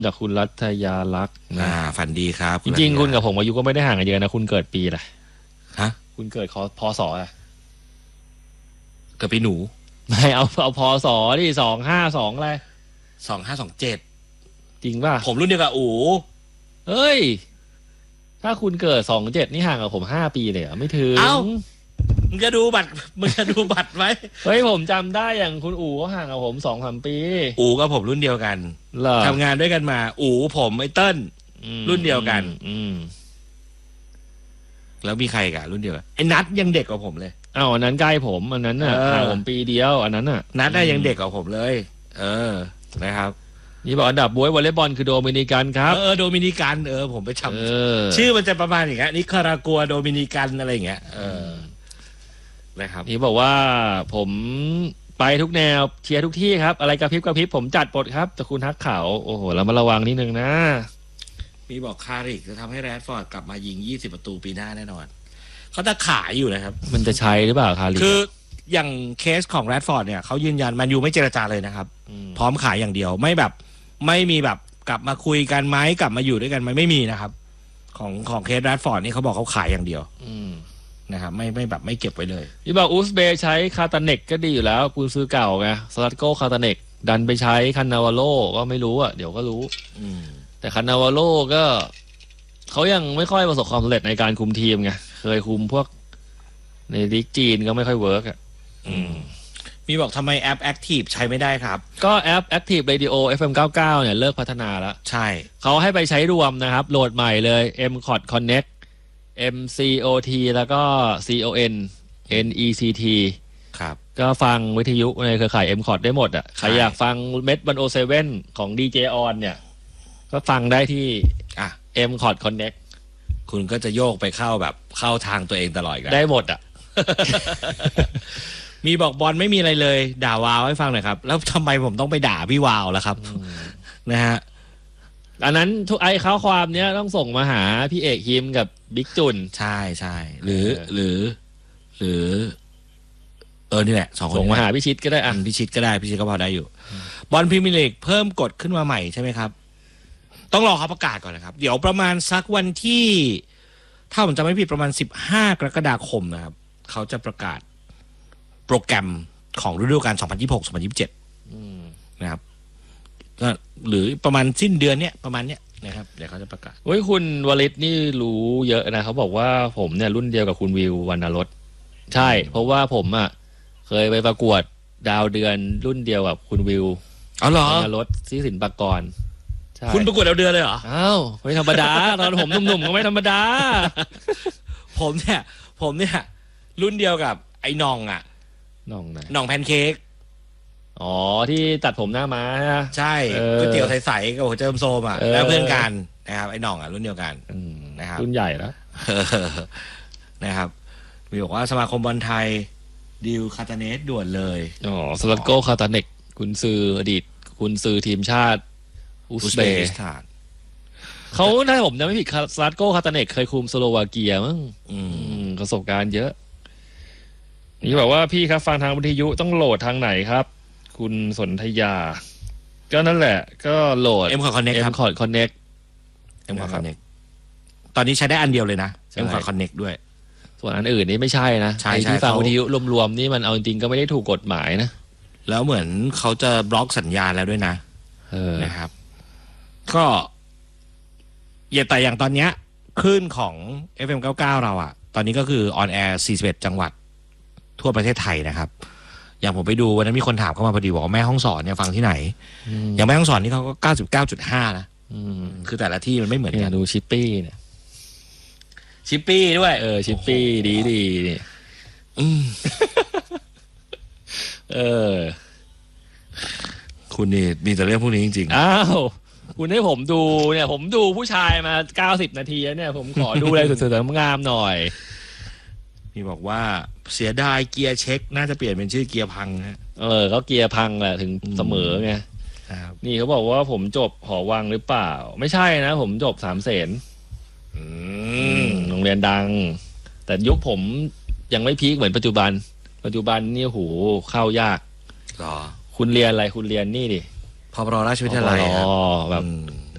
จากคุณรัตยาลักษณ์นะฝันดีครับจริงๆคุณกับผมอายุก็ไม่ได้ห่างกันเยอะนะคุณเกิดปีอะไรฮะคุณเกิดพศอะเกิดปีหนูไม่เอาพศที่252อะไร 2527 จริงป่ะผมรุ่นเดียวกับอู๋เอ้ยถ้าคุณเกิด27นี่ห่างกับผม5 ปีเลยไม่ถึงมึงจะดูบัตรไหมเฮ้ยผมจำได้อย่างคุณอู๋ก็ห่างกับผม2-3 ปีอู๋กับผมรุ่นเดียวกันทำงานด้วยกันมาอู๋ผมไอ้เติ้ลรุ่นเดียวกันแล้วมีใครกันรุ่นเดียวกันไอ้นัทยังเด็กกว่าผมเลยอันนั้นใกล้ผมอันนั้นน่ะห่างผมปีเดียวอันนั้นน่ะนัทยังเด็กกว่าผมเลยนะครับนี่บอกอันดับบ๊วยวอลเลย์บอลคือโดมินิกันครับโดมินิกันผมไปจำชื่อมันจะประมาณอย่างเงี้ยนิคารากัวโดมินิกันอะไรอย่างเงี้ยนะครับนี่บอกว่าผมไปทุกแนวเชียร์ทุกที่ครับอะไรกระพริบผมจัดหมดครับแต่คุณทักเขาโอ้โหเรามาระวังนิดนึงนะมีบอกคาริกจะทำให้แรดฟอร์ดกลับมายิง20 ประตูปีหน้าแน่นอนเขาจะขายอยู่นะครับมันจะใช้หรือเปล่าคาริกคืออย่างเคสของแรดฟอร์ดเนี่ยเขายืนยันแมนยูไม่เจรจาเลยนะครับพร้อมขายอย่างเดียวไม่มีแบบกลับมาคุยกันไหมกลับมาอยู่ด้วยกันไหมไม่มีนะครับของเคสแรดฟอร์ดนี่เขาบอกเขาขายอย่างเดียวนะครับไม่แบบไม่เก็บไว้เลยที่บอกอูซเบย์ใช้คาตาเนกก็ดีอยู่แล้วกุนซือเก่าไงสลัดโก้คาตาเนกดันไปใช้คันนาวาโลก็ไม่รู้เดี๋ยวก็รู้แต่คันนาวาโลก็เขายังไม่ค่อยประสบความสำเร็จในการคุมทีมไงเคยคุมพวกในลีกจีนก็ไม่ค่อยเวิร์กมีบอกทำไมแอป Active ใช้ไม่ได้ครับก็แอป Active Radio FM99 เนี่ยเลิกพัฒนาแล้วใช่เขาให้ไปใช้รวมนะครับโหลดใหม่เลย MCOT Connect MCOT แล้วก็ CON NECT ครับก็ฟังวิทยุในเครือข่าย MCOT ได้หมดใครอยากฟังเม็ด107ของ DJ On เนี่ยก็ฟังได้ที่MCOT Connect คุณก็จะโยกไปเข้าทางตัวเองตลอดได้หมดมีบอกบอลไม่มีอะไรเลยด่าวาวให้ฟังหน่อยครับแล้วทำไมผมต้องไปด่าพี่วาวล่ะครับนะฮะอันนั้นทุกข้อความเนี้ยต้องส่งมาหาพี่เอกฮิมกับบิ๊กจุนใช่หรือนี่แหละ2 คนส่งมาหาพี่ชิดก็ได้พี่ชิดก็พอได้อยู่บอลพรีเมียร์ลีกเพิ่มกฎขึ้นมาใหม่ใช่ไหมครับต้องรอเขาประกาศก่อนนะครับเดี๋ยวประมาณสักวันที่ถ้าผมจำไม่ผิดประมาณ15 กรกฎาคมนะครับเขาจะประกาศโปรแกรมของฤดูกาล2026-2027นะครับก็หรือประมาณสิ้นเดือนเนี้ยประมาณเนี้ยนะครับเดี๋ยวเขาจะประกาศคุณวลิตนี่รู้เยอะนะเขาบอกว่าผมเนี่ยรุ่นเดียวกับคุณวิววรรณรสใช่เพราะว่าผมเคยไปประกวดดาวเดือนรุ่นเดียวกับคุณวิวเหรอวรรณรสที่ศิลปากรคุณประกวดดาวเดือนเลยเหรอไม่ธรรมดาตอนผมหนุ่มๆก็ไม่ธรรมดาผมเนี่ยรุ่นเดียวกับไอ้น้องน้องไหนน้องแพนเค้กที่ตัดผมหน้าม้าใช่ก๋วยเตี๋ยวใสๆกับหัวใจโซมแล้วเพื่อนกันนะครับไอ้น้องรุ่นเดียวกันนะครับรุ่นใหญ่แล้วนะครับมีบอกว่าสมาคมบอลไทยดีลคาตาเนสด่วนเลยสลัดโก้คาตาเนกกุนซืออดีตกุนซือทีมชาติอุซเบกิสถานเขาถ้าผมจำไม่ผิดสลัดโก้คาตาเนกเคยคุมสโลวาเกียมั้งประสบการณ์เยอะนี่บอกว่าพี่ครับฟังทางวิทยุต้องโหลดทางไหนครับคุณสนธยาก็นั่นแหละก็โหลด MCOT Connect ครับ MCOT Connect MCOT Connect ตอนนี้ใช้ได้อันเดียวเลยนะ MCOT Connect ด้วยส่วนอันอื่นนี่ไม่ใช่นะไอ้ที่ฟังวิทยุรวมๆนี่มันเอาจริงๆก็ไม่ได้ถูกกฎหมายนะแล้วเหมือนเขาจะบล็อกสัญญาณแล้วด้วยนะนะครับก็แต่อย่างตอนเนี้ยคลื่นของ FM99 เราตอนนี้ก็คือออนแอร์41 จังหวัดทั่วประเทศไทยนะครับอย่างผมไปดูวันนั้นมีคนถามเข้ามาพอดีบอกว่าแม่ฮ่องสอนเนี่ยฟังที่ไหนอย่างแม่ฮ่องสอนนี่เขาก็ 99.5 นะคือแต่ละที่มันไม่เหมือนกันดูชิปปี้เนี่ยชิปปี้ด้วยชิปปี้ดีนี่คุณนี่มีแต่เรื่องพวกนี้จริงๆคุณให้ผมดูเนี่ยผมดูผู้ชายมา90 นาทีแล้วเนี่ยผมขอดูอะไรสวยๆงามๆหน่อยมีบอกว่าเสียดายเกียร์เช็คน่าจะเปลี่ยนเป็นชื่อเกียร์พังนะก็เกียร์พังแหละถึงเสมอไงนี่เขาบอกว่าผมจบหอวังหรือเปล่าไม่ใช่นะผมจบ3 เสนโรงเรียนดังแต่ยุคผมยังไม่พีคเหมือนปัจจุบันนี่โหเข้ายากหรอคุณเรียนอะไรคุณเรียนนี่ดิพปรราชวิทยาลัยแบบ